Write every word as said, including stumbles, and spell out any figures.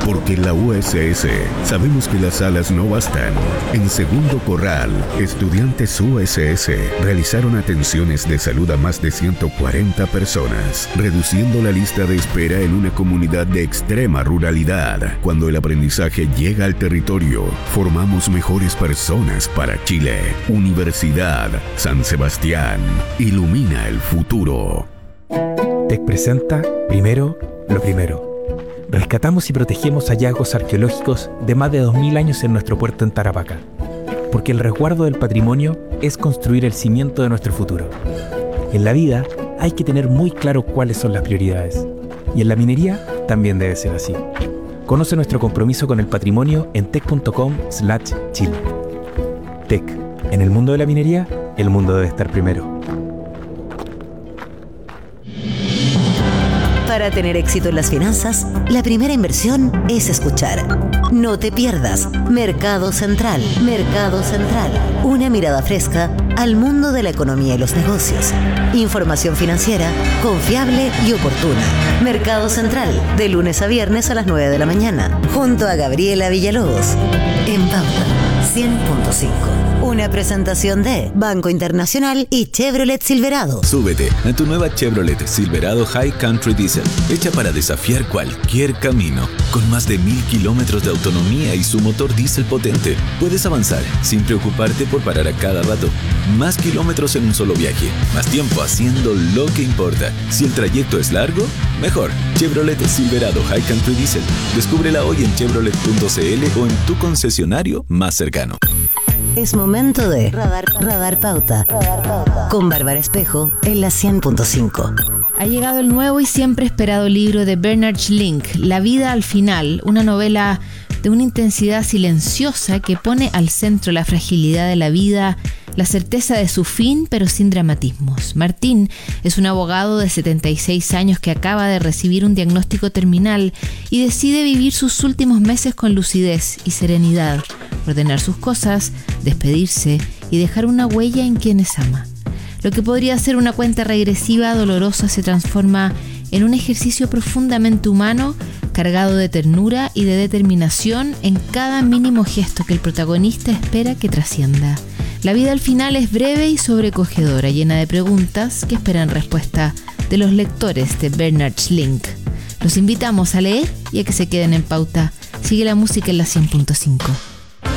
Porque en la U S S sabemos que las salas no bastan. En Segundo Corral, estudiantes U S S realizaron atenciones de salud a más de ciento cuarenta personas, reduciendo la lista de espera en una comunidad de extrema ruralidad. Cuando el aprendizaje llega al territorio, formamos mejores personas para Chile. Universidad San Sebastián. Ilumina el futuro. Tec presenta Primero lo Primero. Rescatamos y protegemos hallazgos arqueológicos de más de dos mil años en nuestro puerto en Tarapacá. Porque el resguardo del patrimonio es construir el cimiento de nuestro futuro. En la vida hay que tener muy claro cuáles son las prioridades. Y en la minería también debe ser así. Conoce nuestro compromiso con el patrimonio en tec punto com slash chile. Tec. En el mundo de la minería, el mundo debe estar primero. Para tener éxito en las finanzas, la primera inversión es escuchar. No te pierdas Mercado Central. Mercado Central. Una mirada fresca al mundo de la economía y los negocios. Información financiera confiable y oportuna. Mercado Central, de lunes a viernes a las nueve de la mañana, junto a Gabriela Villalobos. En Pauta cien punto cinco. Una presentación de Banco Internacional y Chevrolet Silverado. Súbete a tu nueva Chevrolet Silverado High Country Diesel, hecha para desafiar cualquier camino. Con más de mil kilómetros de autonomía y su motor diésel potente, puedes avanzar sin preocuparte por parar a cada rato. Más kilómetros en un solo viaje, más tiempo haciendo lo que importa. Si el trayecto es largo, mejor. Chevrolet Silverado High Country Diesel. Descúbrela hoy en chevrolet punto c l o en tu concesionario más cercano. Es momento de Radar, Radar Pauta, Radar Pauta, con Bárbara Espejo en la cien punto cinco. Ha llegado el nuevo y siempre esperado libro de Bernard Schlink, La vida al final, una novela de una intensidad silenciosa que pone al centro la fragilidad de la vida, la certeza de su fin, pero sin dramatismos. Martín es un abogado de setenta y seis años que acaba de recibir un diagnóstico terminal y decide vivir sus últimos meses con lucidez y serenidad, ordenar sus cosas, despedirse y dejar una huella en quienes ama. Lo que podría ser una cuenta regresiva dolorosa se transforma en un ejercicio profundamente humano, cargado de ternura y de determinación en cada mínimo gesto que el protagonista espera que trascienda. La vida al final es breve y sobrecogedora, llena de preguntas que esperan respuesta de los lectores de Bernard Schlink. Los invitamos a leer y a que se queden en Pauta. Sigue la música en la cien punto cinco.